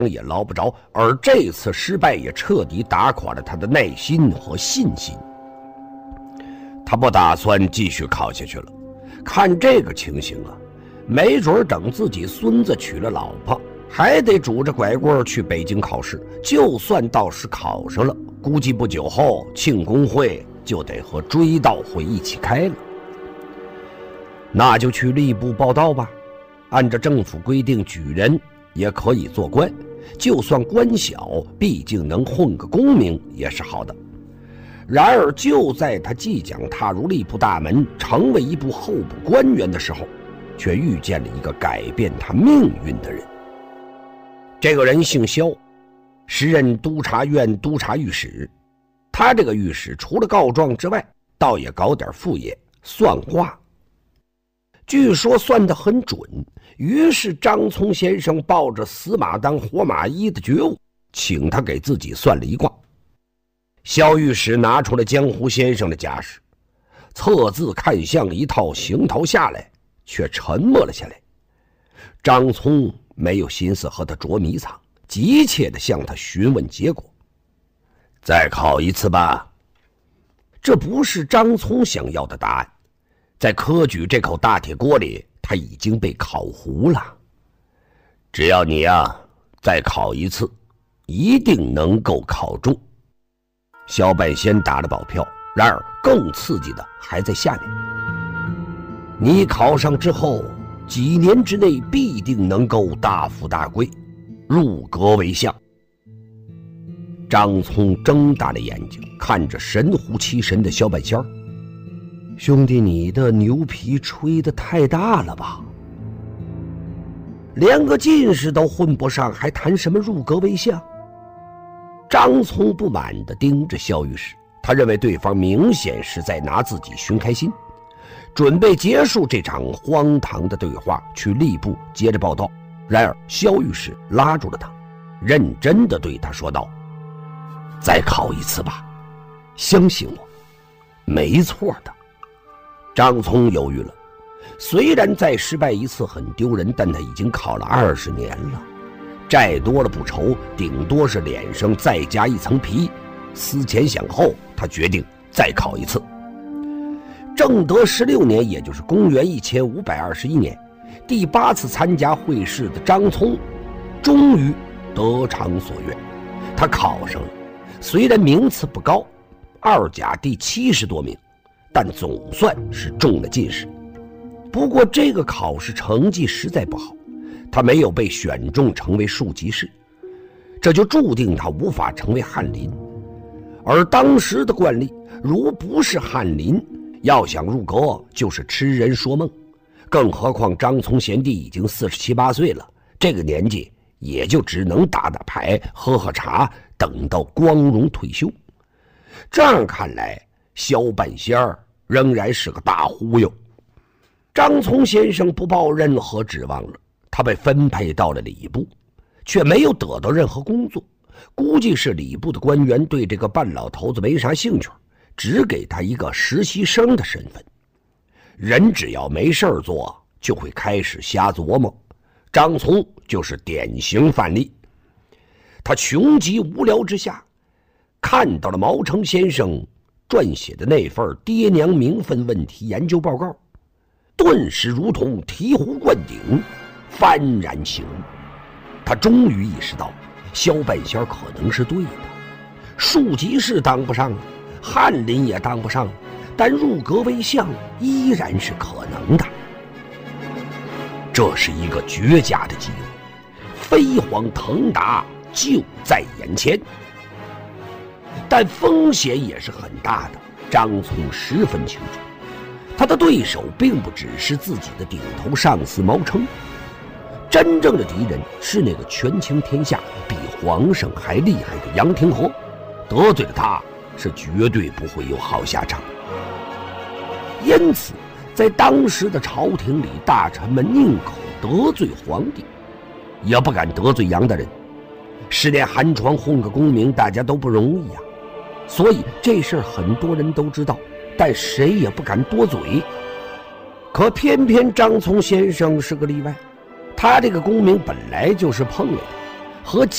也捞不着，而这次失败也彻底打垮了他的耐心和信心。他不打算继续考下去了，看这个情形啊，没准等自己孙子娶了老婆，还得拄着拐棍去北京考试。就算到时考上了，估计不久后庆功会就得和追悼会一起开了。那就去吏部报到吧，按照政府规定，举人也可以做官，就算官小，毕竟能混个功名也是好的。然而就在他即将踏入吏部大门，成为一部候补官员的时候，却遇见了一个改变他命运的人。这个人姓萧，时任督察院督察御史。他这个御史除了告状之外，倒也搞点副业，算卦。据说算得很准，于是张聪先生抱着死马当活马医的觉悟，请他给自己算了一卦。萧御史拿出了江湖先生的家世，测字看相一套行头下来，却沉默了下来。张聪没有心思和他捉迷藏，急切地向他询问结果。再考一次吧。这不是张聪想要的答案，在科举这口大铁锅里，他已经被烤糊了。只要你再考一次，一定能够考中。萧半仙打了保票，然而更刺激的还在下面。你考上之后，几年之内必定能够大富大贵，入阁为相。张聪睁大了眼睛，看着神乎其神的萧半仙儿。兄弟，你的牛皮吹得太大了吧？连个进士都混不上，还谈什么入阁为相？张聪不满地盯着萧御史，他认为对方明显是在拿自己寻开心，准备结束这场荒唐的对话，去吏部接着报道。然而萧御史拉住了他，认真地对他说道：再考一次吧，相信我，没错的。张聪犹豫了，虽然再失败一次很丢人，但他已经考了20年了，债多了不愁，顶多是脸上再加一层皮。思前想后，他决定再考一次。正德16年，也就是公元1521年，第8次参加会试的张聪终于得偿所愿，他考上了。虽然名次不高，2甲第70多名，但总算是中了进士。不过这个考试成绩实在不好，他没有被选中成为庶吉士，这就注定他无法成为翰林。而当时的惯例，如不是翰林，要想入阁就是痴人说梦。更何况张聪贤弟已经47、8岁了，这个年纪也就只能打打牌、喝喝茶，等到光荣退休。这样看来，萧半仙儿仍然是个大忽悠。张聪先生不抱任何指望了，他被分配到了礼部，却没有得到任何工作。估计是礼部的官员对这个半老头子没啥兴趣，只给他一个实习生的身份。人只要没事儿做，就会开始瞎琢磨。张聪就是典型范例。他穷极无聊之下，看到了毛成先生撰写的那份爹娘名分问题研究报告，顿时如同醍醐灌顶，幡然醒悟。他终于意识到萧半仙可能是对的，庶吉士当不上，翰林也当不上，但入阁为相依然是可能的。这是一个绝佳的机会，飞黄腾达就在眼前，但风险也是很大的。张聪十分清楚，他的对手并不只是自己的顶头上司毛成，真正的敌人是那个权倾天下、比皇上还厉害的杨廷和。得罪了他，是绝对不会有好下场。因此在当时的朝廷里，大臣们宁可得罪皇帝，也不敢得罪杨大人。10年寒窗混个功名，大家都不容易呀。所以这事儿很多人都知道，但谁也不敢多嘴。可偏偏张聪先生是个例外，他这个功名本来就是碰来的，和